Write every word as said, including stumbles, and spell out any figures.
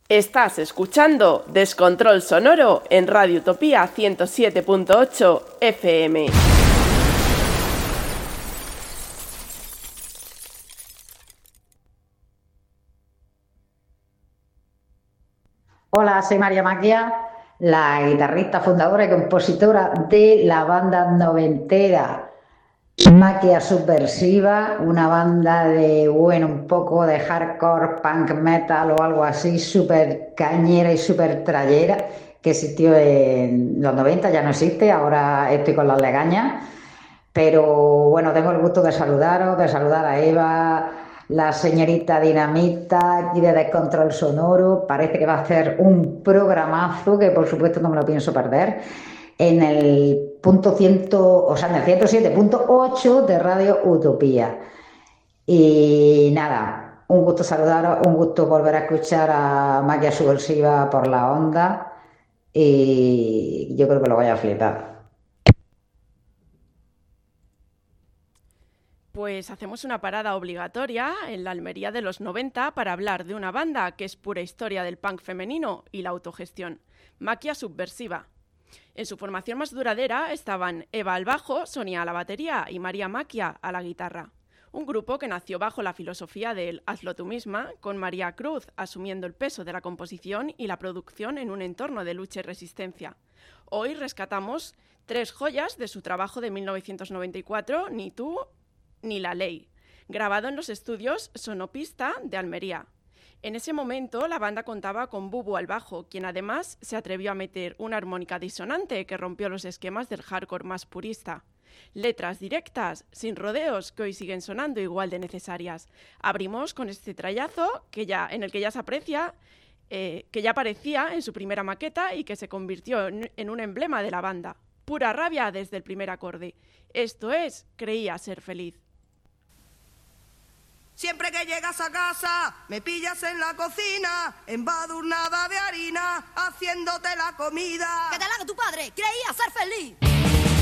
Estás escuchando Descontrol Sonoro en Radio Utopía ciento siete punto ocho F M. Hola, soy María Macchia, la guitarrista, fundadora y compositora de la banda noventera Macchia Subversiva, una banda de, bueno, un poco de hardcore, punk metal o algo así, súper cañera y súper trayera, que existió en los noventa, ya no existe, ahora estoy con las legañas, pero bueno, tengo el gusto de saludaros, de saludar a Eva, la señorita Dinamita, aquí de Descontrol Sonoro. Parece que va a ser un programazo que por supuesto no me lo pienso perder, en el punto cien, o sea, en el ciento siete punto ocho de Radio Utopía. Y nada, un gusto saludaros, un gusto volver a escuchar a Macchia Subversiva por la onda, y yo creo que lo voy a flipar. Pues hacemos una parada obligatoria en la Almería de los noventa para hablar de una banda que es pura historia del punk femenino y la autogestión, Macchia Subversiva. En su formación más duradera estaban Eva al bajo, Sonia a la batería y María Macchia a la guitarra. Un grupo que nació bajo la filosofía del hazlo tú misma, con María Cruz asumiendo el peso de la composición y la producción en un entorno de lucha y resistencia. Hoy rescatamos tres joyas de su trabajo de mil novecientos noventa y cuatro, Ni tú ni la ley, grabado en los estudios Sonopista de Almería. En ese momento la banda contaba con Bubu al bajo, quien además se atrevió a meter una armónica disonante que rompió los esquemas del hardcore más purista. Letras directas, sin rodeos, que hoy siguen sonando igual de necesarias. Abrimos con este trayazo que ya, en el que ya se aprecia, eh, que ya aparecía en su primera maqueta y que se convirtió en, en un emblema de la banda. Pura rabia desde el primer acorde. Esto es Creía ser feliz. Siempre que llegas a casa, me pillas en la cocina, embadurnada de harina, haciéndote la comida. ¡Que te la haga tu padre! ¡Creía ser feliz!